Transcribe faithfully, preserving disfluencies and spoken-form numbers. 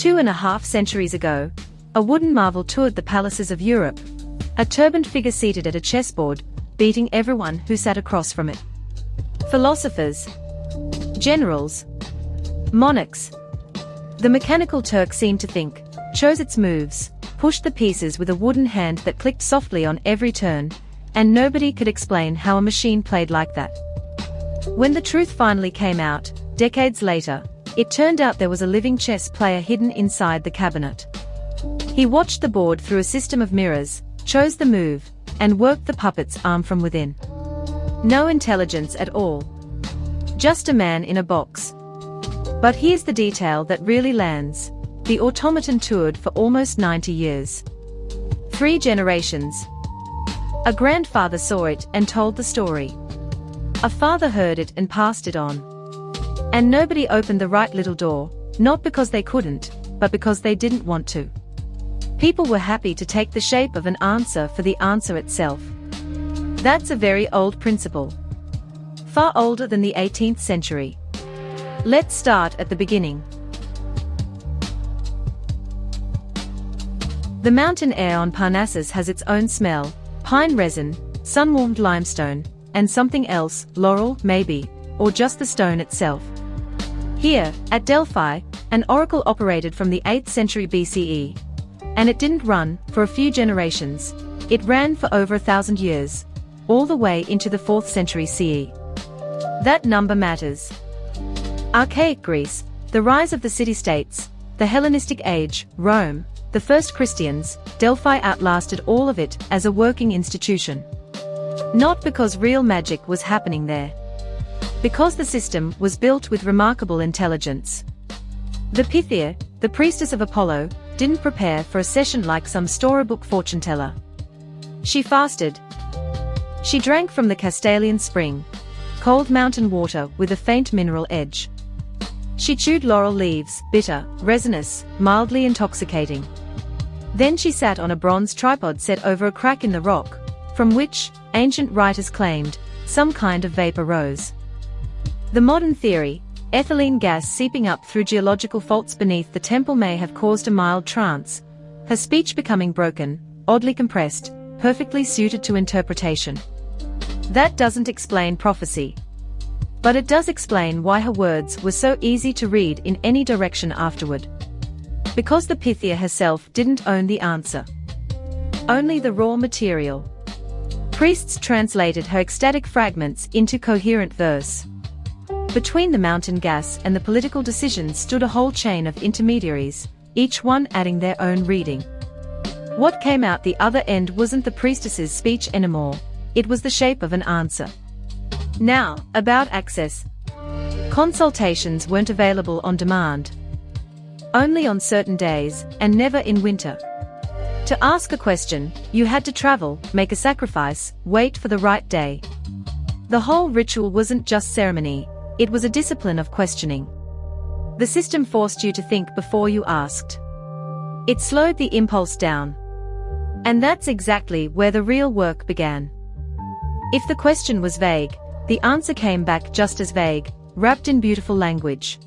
Two and a half centuries ago, a wooden marvel toured the palaces of Europe, a turbaned figure seated at a chessboard, beating everyone who sat across from it. Philosophers, generals, monarchs. The mechanical Turk seemed to think, chose its moves, pushed the pieces with a wooden hand that clicked softly on every turn, and nobody could explain how a machine played like that. When the truth finally came out, decades later, it turned out there was a living chess player hidden inside the cabinet. He watched the board through a system of mirrors, chose the move, and worked the puppet's arm from within. No intelligence at all. Just a man in a box. But here's the detail that really lands. The automaton toured for almost ninety years. Three generations. A grandfather saw it and told the story. A father heard it and passed it on. And nobody opened the right little door, not because they couldn't, but because they didn't want to. People were happy to take the shape of an answer for the answer itself. That's a very old principle. Far older than the eighteenth century. Let's start at the beginning. The mountain air on Parnassus has its own smell, pine resin, sun-warmed limestone, and something else, laurel, maybe, or just the stone itself. Here, at Delphi, an oracle operated from the eighth century B C E. And it didn't run for a few generations, it ran for over a thousand years, all the way into the fourth century C E. That number matters. Archaic Greece, the rise of the city-states, the Hellenistic age, Rome, the first Christians, Delphi outlasted all of it as a working institution. Not because real magic was happening there. Because the system was built with remarkable intelligence. The Pythia, the priestess of Apollo, didn't prepare for a session like some storybook fortune teller. She fasted. She drank from the Castalian spring, cold mountain water with a faint mineral edge. She chewed laurel leaves, bitter, resinous, mildly intoxicating. Then she sat on a bronze tripod set over a crack in the rock, from which, ancient writers claimed, some kind of vapor rose. The modern theory, ethylene gas seeping up through geological faults beneath the temple may have caused a mild trance, her speech becoming broken, oddly compressed, perfectly suited to interpretation. That doesn't explain prophecy. But it does explain why her words were so easy to read in any direction afterward. Because the Pythia herself didn't own the answer. Only the raw material. Priests translated her ecstatic fragments into coherent verse. Between the mountain gas and the political decisions stood a whole chain of intermediaries, each one adding their own reading. What came out the other end wasn't the priestess's speech anymore, it was the shape of an answer. Now, about access. Consultations weren't available on demand. Only on certain days, and never in winter. To ask a question, you had to travel, make a sacrifice, wait for the right day. The whole ritual wasn't just ceremony, it was a discipline of questioning. The system forced you to think before you asked. It slowed the impulse down. And that's exactly where the real work began. If the question was vague, the answer came back just as vague, wrapped in beautiful language.